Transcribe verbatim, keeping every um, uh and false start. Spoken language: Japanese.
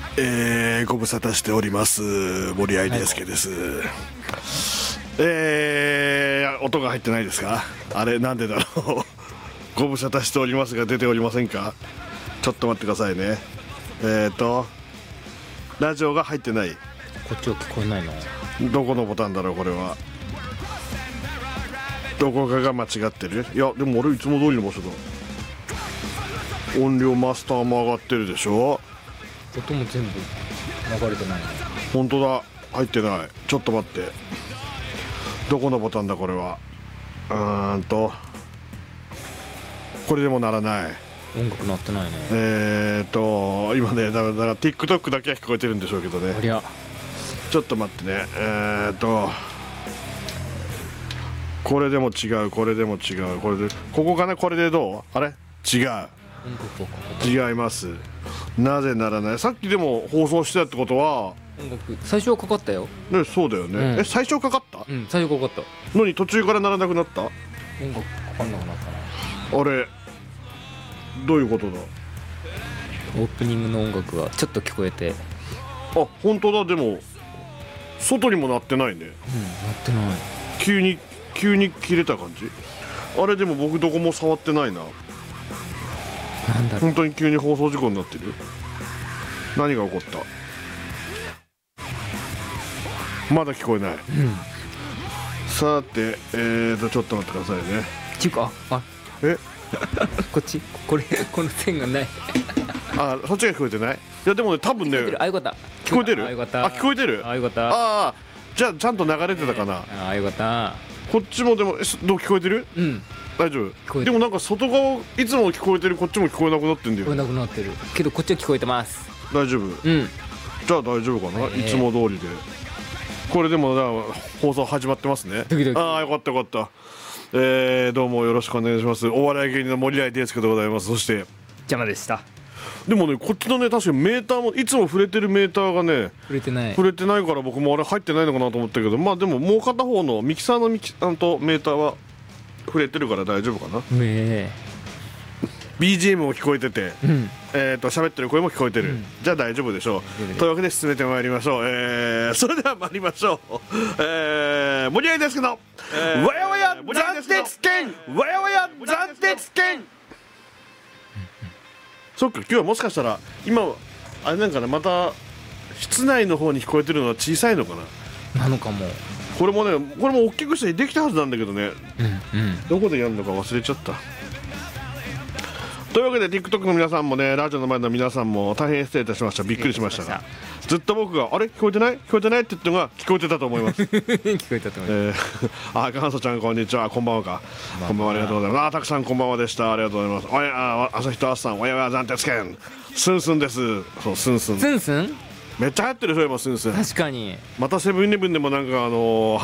えー、ご無沙汰しております森合大輔です、はい、えー、音が入ってないですか？あれなんでだろうご無沙汰しておりますが出ておりませんか？ちょっと待ってくださいね。えーとラジオが入ってない。 こっちは聞こえないの？ どこのボタンだろうこれは。どこかが間違ってる？いやでも俺いつも通りの場所だ。音量マスターも上がってるでしょ。 音も全部流れてない。 本当だ、入ってない。ちょっと待って、どこのボタンだこれは。うーんとこれでもならない。 音楽鳴ってないね。 えーと今ねだからだから TikTok だけは聞こえてるんでしょうけどね。 ありゃちょっと待ってね。えーとこれでも違う、これでも違う、これでここかな。これでどう？あれ違う、違います。なぜならない。さっきでも放送してたってことは音楽最初はかかったよね。そうだよね、うん、え最初かかった？ うん最初かかった。 何途中からならなくなった？ 音楽かかんなくなったな。 あれどういうことだ？ オープニングの音楽がちょっと聞こえて。 あ本当だ。でも外にも鳴ってないね。うん鳴ってない。 急に急に切れた感じ。あれでも僕どこも触ってないな。 なんだろう、 本当に急に放送事故になってる。何が起こった？まだ聞こえない、うん、さてえーとちょっと待ってくださいね。 ちゅうかあえこっちこれこの線がないあそっちが聞こえてない？いやでもね多分ねあよかった聞こえてる？ あよかった。 あ聞こえてる？ あよかった。 ああじゃあちゃんと流れてたかな、 えー、あよかった。 こっちもでもえどう聞こえてる？うん大丈夫。でもなんか外側いつも聞こえてるこっちも聞こえなくなってんだよ。 聞こえなくなってるけどこっちは聞こえてます。 大丈夫？うんじゃあ大丈夫かな、えー、いつも通りで。これでも放送始まってますね。 ドキドキ。 ああよかったよかった。えー、どうもよろしくお願いします。お笑い芸人の森合大輔でございます。そして邪魔でした。 でもねこっちのね確かにメーターもいつも触れてるメーターがね触れてない触れてないから僕もあれ入ってないのかなと思ったけど、まあでももう片方のミキサーのミキあんとメーターは触れてるから大丈夫かな。 ねえビージーエム も聞こえてて、うん、えっと喋ってる声も聞こえてる、うん、じゃあ大丈夫でしょう、うん、というわけで進めてまいりましょう。えー、それでは参りましょう。えー、森合ですけど、えー、わやわや暫定権わやわや暫定権。そっか今日はもしかしたら今あれなんかな、また室内の方に聞こえてるのは小さいのかな。 なのかも。これもねこれも大きくしてできたはずなんだけどね、 うんうん、 どこでやるのか忘れちゃった。というわけで TikTok の皆さんもねラジオの前の皆さんも大変失礼いたしました。びっくりしましたがずっと僕があれ聞こえてない聞こえてないって言ったのが聞こえてたと思います聞こえたと思います、 えー、あ元祖ちゃんこんにちはこんばんはか、まあ、こんばんはありがとうございます。あたくさんこんばんはでした。ありがとうございます。おやあ朝日とあっさんおやおや暫定権スンスンです。そうスンスンスンスンめっちゃ流行ってるでしょ今スンスン。 確かにまたセブンイレブンでもなんかあのー